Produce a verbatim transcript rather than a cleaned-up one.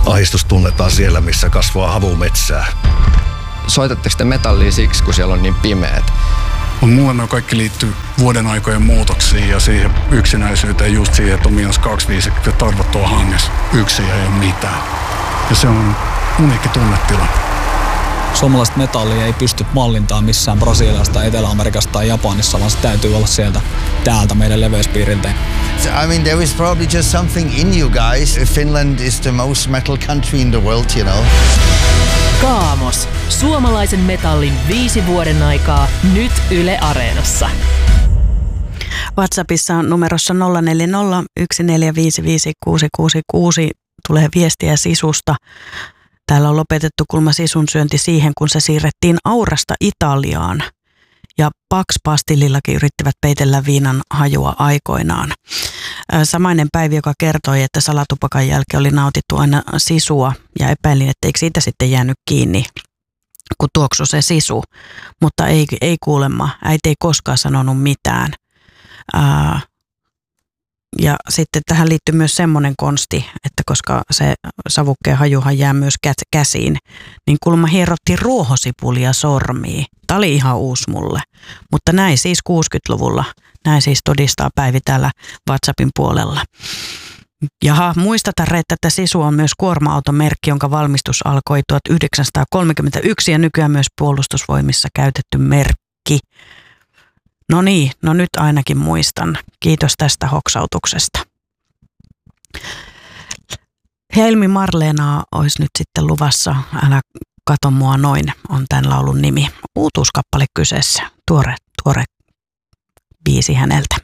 Ahdistus tunnetaan siellä, missä kasvaa havumetsää. Soitatteko te metallia siksi, kun siellä on niin pimeät? Mulle ne kaikki liittyy vuoden aikojen muutoksiin ja siihen yksinäisyyteen, just siihen, että on miinus kaksikymmentäviisi ja tarvot tuolla hangessa. Yksin ei ole mitään. Ja se on uniikki tunnetila. Suomalaista metallia ei pysty mallintaan missään Brasiliasta, Etelä-Amerikasta tai Japanissa, vaan se täytyy olla sieltä täältä meidän leveyspiiriltä. I mean, there is probably just something in you guys. Finland is the most metal country in the world, you know. Kaamos. Suomalaisen metallin viisi vuoden aikaa nyt Yle Areenassa. WhatsAppissa on numerossa nolla neljä nolla yksi neljä viisi viisi kuusi kuusi kuusi tulee viestiä Sisusta. Täällä on lopetettu kulma sisun syönti siihen, kun se siirrettiin Aurasta Italiaan. Ja Pax Pastilillakin yrittivät peitellä viinan hajua aikoinaan. Samainen Päivi, joka kertoi, että salatupakan jälkeen oli nautittu aina sisua ja epäilin, että eikö siitä sitten jäänyt kiinni, kun tuoksui se sisu. Mutta ei, ei kuulemma, äiti ei koskaan sanonut mitään. Ää, ja sitten tähän liittyy myös semmoinen konsti, että koska se savukkeen hajuhan jää myös käsiin, niin kuulemma hierottiin ruohosipulia sormiin. Tämä oli ihan uusi mulle, mutta näin siis kuusikymmentäluvulla, näin siis todistaa Päivi täällä WhatsAppin puolella. Jaha, muistataan, että sisu on myös kuorma-automerkki, jonka valmistus alkoi tuhatyhdeksänsataakolmekymmentäyksi ja nykyään myös puolustusvoimissa käytetty merkki. No niin, no nyt ainakin muistan. Kiitos tästä hoksautuksesta. Helmi Marleenaa olisi nyt sitten luvassa. Älä kato mua noin, on tämän laulun nimi. Uutuuskappale kyseessä. Tuore, tuore biisi häneltä.